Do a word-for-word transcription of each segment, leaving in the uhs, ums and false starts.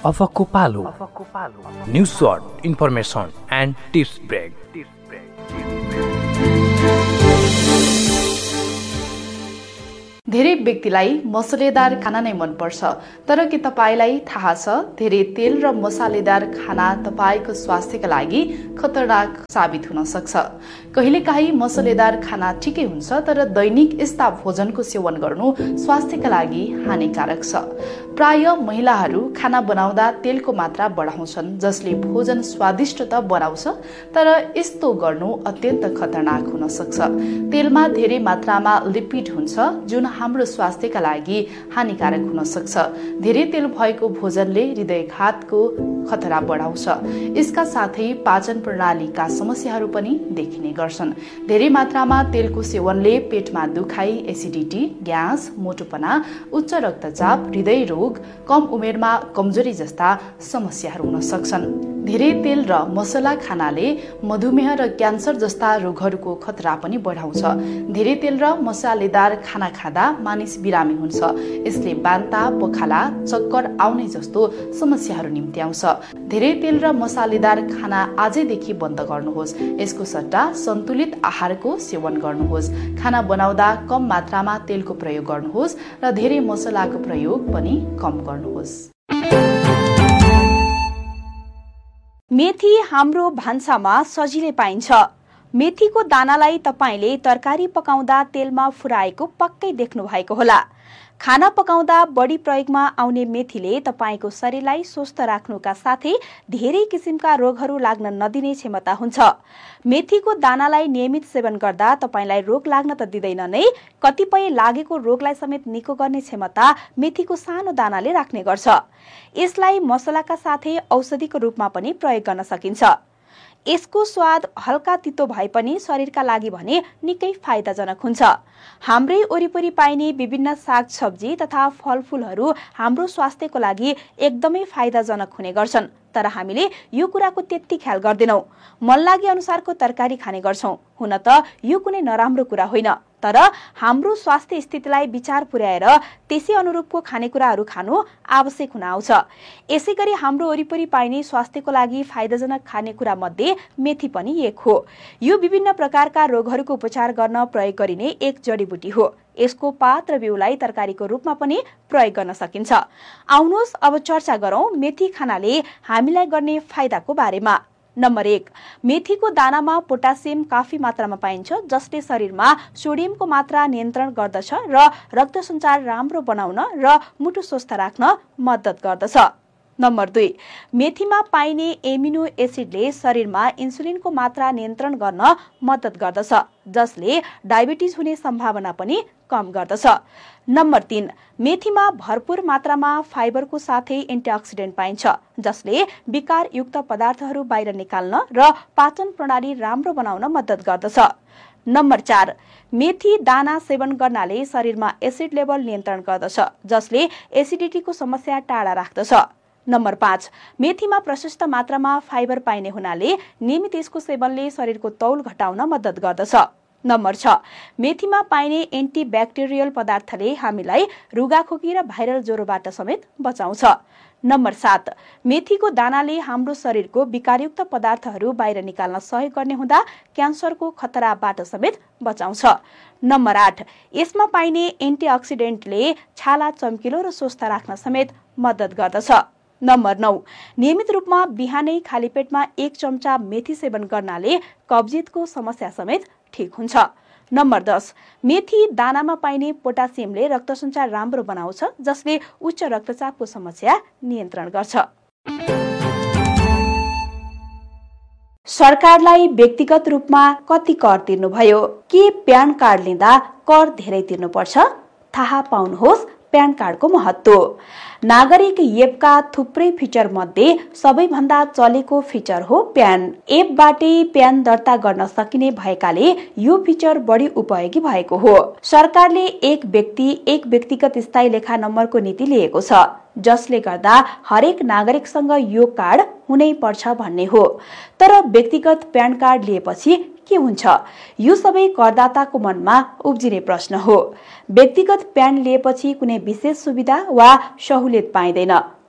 अफकको पालो news short information and tips brake. धेरै व्यक्तिलाई मसलेदार खाना नै मन पर्छ, तर के तपाईलाई थाहा छ धेरै तेल र मसालेदार खाना तपाईको स्वास्थ्यका लागि खतरनाक साबित हुन सक्छ। कहिलेकाहीँ मसलेदार खाना ठिकै हुन्छ, तर दैनिक यस्ता भोजनको सेवन गर्नु स्वास्थ्यका लागि हानिकारक छ। प्राय महिलाहरू खाना बनाउँदा तेलको मात्रा बढाउँछन्, जसले भोजन स्वादिष्ट त बनाउँछ, तर यस्तो गर्नु अत्यन्त खतरनाक हुन सक्छ। तेलमा धेरै मात्रामा लिपिड हुन्छ, जुन हाम्रो स्वास्थ्यका लागि हानिकारक हुन सक्छ। धेरै तेल भएको भोजनले हृदयघातको खतरा बढाउँछ। यसका साथै पाचन प्रणालीका समस्याहरू पनि देखिने गर्छन्। धेरै मात्रामा तेलको सेवनले पेटमा दुखाइ, एसिडिटी, ग्यास, मोटोपना, उच्च रक्तचाप, हृदय रोग, कम उमेरमा कमजोरी जस्ता समस्याहरू हुन सक्छन्। धेरै तेल र मसला खानाले मधुमेह र क्यान्सर जस्ता रोगहरूको खतरा पनि बढाउँछ। धेरै तेल र मसालेदार खाना खाँदा मानिस बिरामी हुन्छ। यसले बान्ता, पखाला, चक्कर आउने जस्तो समस्याहरू निम्त्याउँछ। धेरै तेल र मसालेदार खाना आजैदेखि बन्द गर्नुहोस्। यसको सट्टा सन्तुलित आहारको सेवन गर्नुहोस्। खाना बनाउँदा कम मात्रामा तेलको प्रयोग गर्नुहोस् र धेरै मसलाको प्रयोग पनि कम गर्नुहोस्। मेथी हाम्रो भान्सामा सजिलै पाइन्छ। मेथीको दानालाई तपाईले तरकारी पकाउँदा तेलमा फुराएको पक्कै देख्नु भएको होला। खाना पकाउँदा बढी प्रयोगमा आउने मेथीले तपाईको शरीरलाई स्वस्थ राख्नुका साथै धेरै किसिमका रोगहरू लाग्न नदिने क्षमता हुन्छ। मेथीको दानालाई नियमित सेवन गर्दा तपाईलाई रोग लाग्न त दिँदैन नै, कतिपय लागेको रोगलाई समेत निको गर्ने क्षमता मेथीको सानो दानाले राख्ने गर्छ। यसलाई मसलाका साथै औषधिको रूपमा पनि प्रयोग गर्न सकिन्छ। यसको स्वाद हल्का तितो भए पनि शरीरका लागि भने निकै फाइदाजनक हुन्छ। हाम्रै वरिपरि पाइने विभिन्न साग सब्जी तथा फलफूलहरू हाम्रो स्वास्थ्यको लागि एकदमै फाइदाजनक हुने गर्छन्, तर हामीले यो कुराको त्यति ख्याल गर्दैनौं। मन लागे अनुसारको तरकारी खाने गर्छौं। हुन त यो कुनै नराम्रो कुरा होइन, तर हाम्रो स्वास्थ्य स्थितिलाई विचार पुर्याएर त्यसै अनुरूपको खानेकुराहरू खानु आवश्यक हुन आउँछ। यसैगरी हाम्रो वरिपरि पाइने स्वास्थ्यको लागि फाइदाजनक खानेकुरा मध्ये मेथी पनि एक हो। यो विभिन्न प्रकारका रोगहरूको उपचार गर्न प्रयोग गरिने एक जडीबुटी हो। यसको पात र बिउलाई तरकारीको रूपमा पनि प्रयोग गर्न सकिन्छ। आउनुहोस् अब चर्चा गरौं मेथी खानाले हामीलाई गर्ने फाइदाको बारेमा। नम्बर एक, मेथीको दानामा पोटासियम काफी मात्रामा पाइन्छ, जसले शरीरमा सोडियमको मात्रा नियन्त्रण गर्दछ र रक्त सञ्चार राम्रो बनाउन र मुटु स्वस्थ राख्न मद्दत गर्दछ। नम्बर दुई, मेथीमा पाइने एमिनो एसिडले शरीरमा इन्सुलिनको मात्रा नियन्त्रण गर्न मद्दत गर्दछ, जसले डायबिटिज हुने सम्भावना पनि कम गर्दछ। नम्बर तीन, मेथीमा भरपूर मात्रामा फाइबरको साथै एन्टिअक्सिडेन्ट पाइन्छ, जसले विकारयुक्त पदार्थहरू बाहिर निकाल्न र पाचन प्रणाली राम्रो बनाउन मद्दत गर्दछ। नम्बर चार, मेथी दाना सेवन गर्नाले शरीरमा एसिड लेभल नियन्त्रण गर्दछ, जसले एसिडिटीको समस्या टाढा राख्दछ। नम्बर पाँच, मेथीमा प्रशस्त मात्रामा फाइबर पाइने हुनाले नियमित यसको सेवनले शरीरको तौल घटाउन मद्दत गर्दछ। नम्बर छ, मेथीमा पाइने एन्टिब्याक्टेरियल पदार्थले हामीलाई रुगाखोकी र भाइरल ज्वरोबाट समेत बचाउँछ। नम्बर सात, मेथीको दानाले हाम्रो शरीरको विकारयुक्त पदार्थहरू बाहिर निकाल्न सहयोग गर्ने हुँदा क्यान्सरको खतराबाट समेत बचाउँछ। नम्बर आठ, यसमा पाइने एन्टिअक्सिडेन्टले छाला चम्किलो र स्वस्थ राख्न समेत मद्दत गर्दछ। नम्बर नौ, नियमित रूपमा बिहानै खाली पेटमा एक चम्चा मेथी सेवन गर्नाले कब्जियतको समस्या समेत ठीक हुन्छ। नम्बर दस, मेथी दानामा पाइने पोटासियमले रक्त सञ्चार राम्रो बनाउँछ, जसले उच्च रक्तचापको समस्या नियन्त्रण गर्छ। सरकारलाई व्यक्तिगत रूपमा कति कर तिर्नुभयो? के प्यान कार्ड लिँदा कर धेरै तिर्नुपर्छ? थाहा पाउनुहोस् प्यान कार्डको महत्त्व। नागरिक एपका थुप्रै फिचर मध्ये सबैभन्दा चलेको फिचर हो प्यान। एपबाटै प्यान दर्ता गर्न सकिने भएकाले यो फिचर बढी उपयोगी भएको हो। सरकारले एक व्यक्ति एक व्यक्तिगत स्थायी लेखा नम्बरको नीति लिएको छ, जसले गर्दा हरेक नागरिकसँग यो कार्ड हुनै पर्छ भन्ने हो। तर व्यक्तिगत प्यान कार्ड लिएपछि के हुन्छ? यो सबै करदाताको मनमा उब्जिने प्रश्न हो। व्यक्तिगत प्यान लिएपछि कुनै विशेष सुविधा वा सहुलियत पाइँदैन।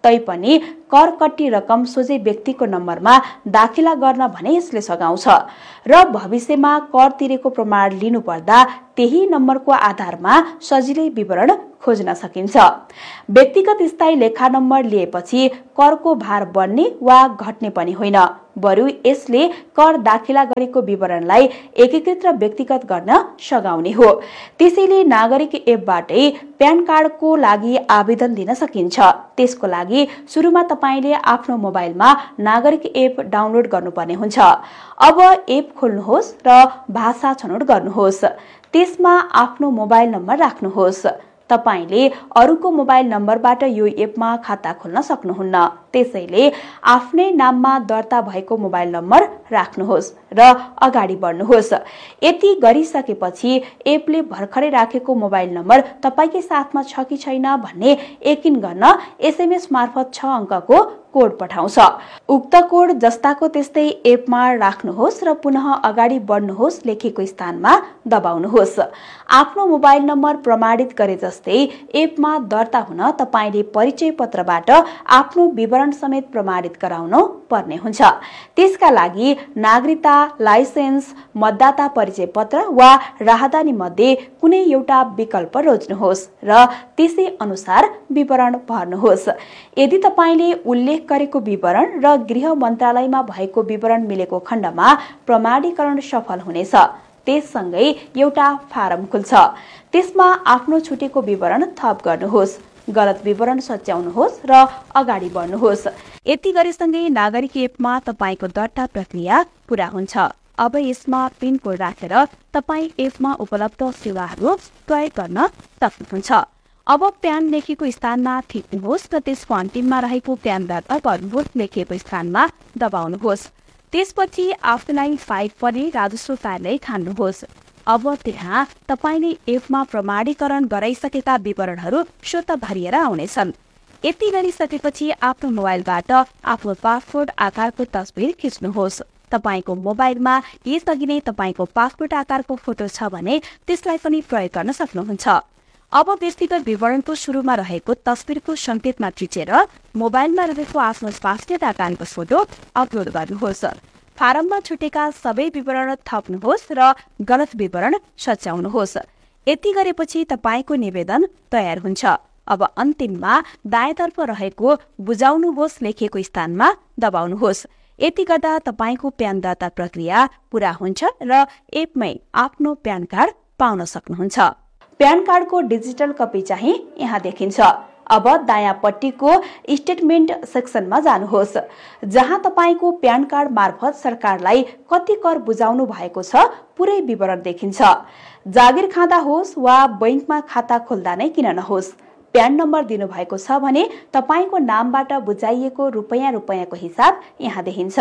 तैपनि कर कट्टी रकम सोझै व्यक्तिको नम्बरमा दाखिला गर्न भने यसले सघाउँछ र भविष्यमा कर तिरेको प्रमाण लिनुपर्दा त्यही नम्बरको आधारमा सजिलै विवरण खोज्न सकिन्छ। व्यक्तिगत स्थायी लेखा नम्बर लिएपछि करको भार बढ्ने वा घट्ने पनि होइन, बरु यसले कर दाखिला गरेको विवरणलाई एकीकृत र व्यक्तिगत गर्न सघाउने हो। त्यसैले नागरिक एपबाटै प्यान कार्डको लागि आवेदन दिन सकिन्छ। त्यसको लागि सुरुमा तपाईले आफ्नो मोबाइलमा नागरिक एप डाउनलोड गर्नुपर्ने हुन्छ। अब एप खोल्नुहोस् र भाषा छनौट गर्नुहोस्। त्यसमा आफ्नो मोबाइल नम्बर राख्नुहोस्। तपाईले अरूको मोबाइल नम्बरबाट यो एपमा खाता खोल्न सक्नुहुन्न, त्यसैले आफ्नै नाममा दर्ता भएको मोबाइल नम्बर राख्नुहोस् र अगाडि बढ्नुहोस्। यति गरिसकेपछि एपले भर्खरै राखेको मोबाइल नम्बर तपाईकै साथमा छ कि छैन भन्ने यकिन गर्न एसएमएस मार्फत छ अङ्कको कोड पठाउँछ। उक्त कोड जस्ताको त्यस्तै एपमा राख्नुहोस् र पुनः अगाडि बढ्नुहोस् लेखेको स्थानमा दबाउनुहोस्। आफ्नो मोबाइल नम्बर प्रमाणित गरे जस्तै एपमा दर्ता हुन तपाईले परिचय पत्रबाट आफ्नो विवरण समेत प्रमाणित गराउनु पर्ने हुन्छ। त्यसका लागि नागरिकता, लाइसेन्स, मतदाता परिचय पत्र वा राहदानी मध्ये कुनै एउटा विकल्प रोज्नुहोस् र त्यसै अनुसार विवरण भर्नुहोस्। यदि तपाईले उल्लेख गरेको विवरण र गृह मन्त्रालयमा भएको विवरण मिलेको खण्डमा प्रमाणीकरण सफल हुनेछ। त्यससँगै एउटा फारम खुल्छ। त्यसमा आफ्नो छुटेको विवरण थप गर्नुहोस्, गलत विवरण सच्याउनुहोस् र अगाडि बढ्नुहोस्। यति गरेसँगै नागरिक एपमा तपाईको दर्ता प्रक्रिया पूरा हुन्छ। अब यसमा पिन कोड राखेर तपाई एपमा उपलब्ध सेवाहरू प्रयोग गर्न सक्नुहुन्छ। अब प्यान लेखेको स्थानमा थिच्नुहोस् र त्यसको अन्तिममा रहेको प्यान दर्ता गर्नुहोस् लेखिएको स्थानमा दबाउनुहोस्। त्यसपछि आफूलाई फाइल पर्ने राजस्व कार्यालय छान्नुहोस्। अब त्यहाँ तपाईले एपमा प्रमाणीकरण गराइसकेका विवरणहरू स्वतः भरिएर आउनेछन्। यति गरिसकेपछि आफ्नो मोबाइलबाट आफ्नो पासपोर्ट आकारको तस्बिर खिच्नुहोस्। तपाईको मोबाइलमा यसअघि नै तपाईको पासपोर्ट आकारको फोटो छ भने त्यसलाई पनि प्रयोग गर्न सक्नुहुन्छ। अब व्यक्तिगत विवरणको सुरुमा रहेको तस्बिरको संकेतमा थिचेर मोबाइलमा रहेको आफ्नो पासपोर्ट आकारको फोटो अपलोड गर्नुहोस्। फारममा छुटेका सबै विवरण थप्नुहोस् र गलत विवरण सच्याउनुहोस्। यति गरेपछि तपाईको निवेदन तयार हुन्छ। अब अन्तिममा दायाँतर्फ रहेको बुझाउनुहोस् लेखेको स्थानमा दबाउनुहोस्। यति गर्दा तपाईको प्यान दर्ता प्रक्रिया पूरा हुन्छ र एपमै आफ्नो प्यान कार्ड पाउन सक्नुहुन्छ। प्यान कार्डको डिजिटल कपी चाहिँ यहाँ देखिन्छ। अब दायाँपट्टिको स्टेटमेन्ट सेक्सनमा जानुहोस्, जहाँ तपाईको प्यान कार्ड मार्फत सरकारलाई कति कर बुझाउनु भएको छ पुरै विवरण देखिन्छ। जागिर खाँदा होस् वा बैंकमा खाता खोल्दा नै किन नहोस्, प्यान नम्बर दिनुभएको छ भने तपाईको नामबाट बुझाइएको रुपैयाँ रुपैयाँको हिसाब यहाँ देखिन्छ।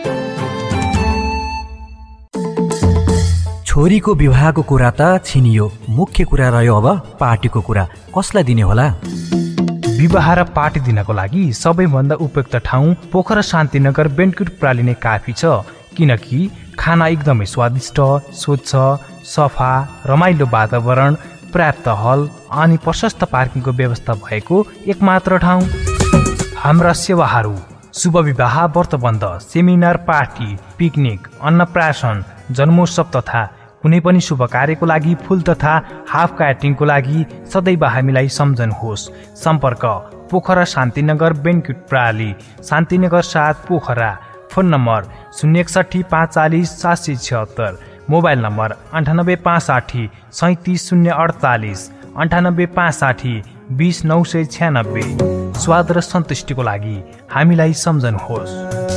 छोरीको विवाहको कुरा त छिनियो, मुख्य कुरा रह्यो अब पार्टीको कुरा। कसलाई दिने होला? विवाह र पार्टी दिनको लागि सबैभन्दा उपयुक्त ठाउँ पोखरा शान्तिनगर बेन्क्वेट प्रणाली नै काफी छ, किनकि खाना एकदमै स्वादिष्ट, स्वच्छ, सफा, रमाइलो वातावरण, पर्याप्त हल अनि प्रशस्त पार्किङको व्यवस्था भएको एकमात्र ठाउँ। हाम्रा सेवाहरू शुभ विवाह, व्रतबन्ध, सेमिनार, पार्टी, पिकनिक, अन्नप्राशन, जन्मोत्सव तथा कुनै पनि शुभ कार्यको लागि फुल तथा हाफ क्याटरिङको लागि सदैव हामीलाई सम्झनुहोस्। सम्पर्क पोखरा शान्तिनगर बेन्क्वेट प्रणाली, शान्तिनगर सात पोखरा। फोन नम्बर शून्य एकसठी पाँच चालिस सात सय छिहत्तर, मोबाइल नम्बर अन्ठानब्बे पाँच साठी सैतिस शून्य अडतालिस, अन्ठानब्बे पाँच साठी बिस नौ सय छ्यानब्बे। स्वाद र सन्तुष्टिको लागि हामीलाई सम्झनुहोस्।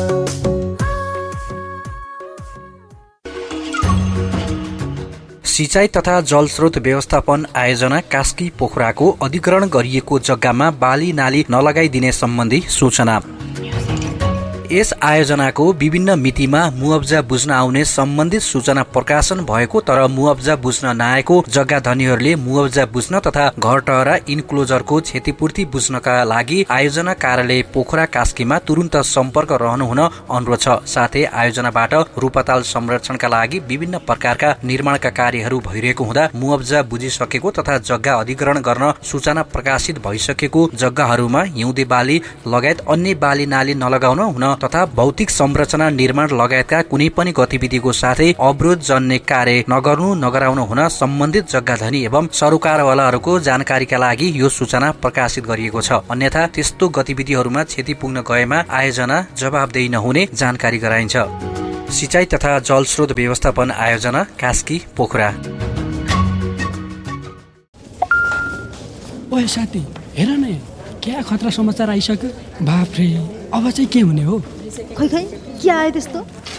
सिंचाई तथा जलस्रोत व्यवस्थापन आयोजना कास्की पोखराको अधिग्रहण गरिएको जग्गामा बाली नाली नलगाइदिने सम्बन्धी सूचना। यस आयोजनाको विभिन्न मितिमा मुआब्जा बुझ्न आउने सम्बन्धित सूचना प्रकाशन भएको तर मुआब्जा बुझ्न नआएको जग्गा धनीहरूले मुआब्जा बुझ्न तथा घर टहरा इन्क्लोजरको क्षतिपूर्ति बुझ्नका लागि आयोजना कार्यालय पोखरा कास्कीमा तुरुन्त सम्पर्क रहनुहुन अनुरोध छ। साथै आयोजनाबाट रूपाताल संरक्षणका लागि विभिन्न प्रकारका निर्माणका कार्यहरू भइरहेको हुँदा मुआब्जा बुझिसकेको तथा जग्गा अधिग्रहण गर्न सूचना प्रकाशित भइसकेको जग्गाहरूमा हिउँदे बाली लगायत अन्य बाली नाली नलगाउन हुन तथा भौतिक संरचना निर्माण लगायतका कुनै पनि गतिविधिको साथै अवरोध जन्ने कार्य नगर्नु नगराउन हुन सम्बन्धित जग्गा धनी एवं सरोकारवालाहरूको जानकारीका लागि यो सूचना प्रकाशित गरिएको छ। अन्यथा त्यस्तो गतिविधिहरूमा क्षति पुग्न गएमा आयोजना जवाबदेही नहुने जानकारी गराइन्छ। सिंचाई तथा जलस्रोत व्यवस्थापन आयोजना कास्की पोखरा। ओए साथी हेर न, क्या खतरा समाचार आइसक्यो। बाफ्रे, अब चाहिँ के हुने हो? खै खै के आयो त्यस्तो?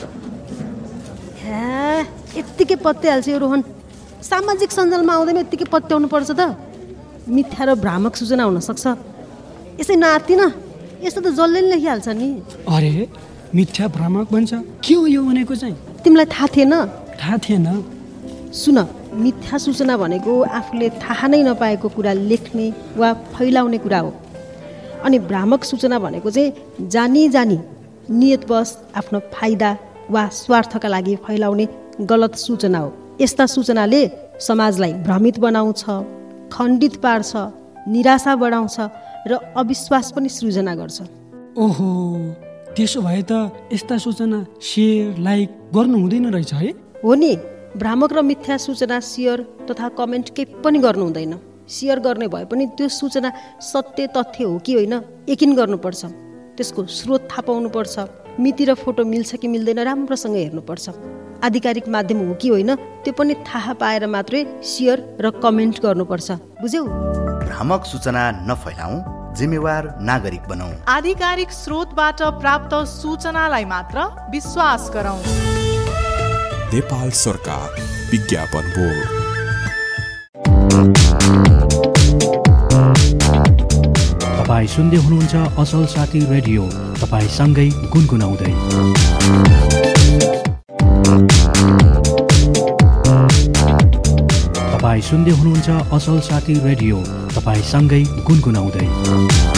हे, यत्तिकै पत्याइहाल्छ यो रोहन। सामाजिक सञ्जालमा आउँदैमा यत्तिकै पत्याउनु पर्छ त? मिथ्या र भ्रामक सूचना हुन सक्छ। यसै नआत्तिन, यस्तो त जसले नि लेखिहाल्छ नि। अरे मिथ्या भ्रामक भन्छ, के हो यो भनेको चाहिँ? तिमीलाई थाहा थिएन? थाहा थिएन। सुन, मिथ्या सूचना भनेको आफूले थाहा नै नपाएको कुरा लेख्ने वा फैलाउने कुरा हो। अनि भ्रामक सूचना भनेको चाहिँ जानी जानी नियतवश आफ्नो फाइदा वा स्वार्थका लागि फैलाउने गलत सूचना हो। यस्ता सूचनाले समाजलाई भ्रमित बनाउँछ, खण्डित पार्छ, निराशा बढाउँछ र अविश्वास पनि सृजना गर्छ। ओहो, त्यसो भए त यस्ता सूचना शेयर लाइक गर्नु हुँदैन रहेछ है? हो नि, भ्रामक र मिथ्या सूचना शेयर तथा कमेन्ट केही पनि गर्नु हुँदैन। शेयर गर्ने भए पनि त्यो सूचना सत्य तथ्य हो कि होइन यकिन गर्नुपर्छ। त्यसको स्रोत थाहा पाउनुपर्छ। मिति र फोटो मिल्छ कि मिल्दैन राम्रोसँग हेर्नुपर्छ। आधिकारिक माध्यम हो कि होइन त्यो पनि थाहा पाएर मात्रै शेयर र कमेन्ट गर्नुपर्छ। बुझ्यौ? भ्रामक सूचना नफैलाऊ, जिम्मेवार नागरिक बनाऊ। आधिकारिक स्रोतबाट प्राप्त सूचनालाई मात्र विश्वास गरौँ। नेपाल सरकार विज्ञापन बोर्ड। तपाईँ सुन्दै हुनुहुन्छ असल साथी रेडियो, तपाईँ सँगै गुनगुनाउँदै। तपाईँ सुन्दै हुनुहुन्छ असल साथी रेडियो, तपाईँ सँगै गुनगुनाउँदै।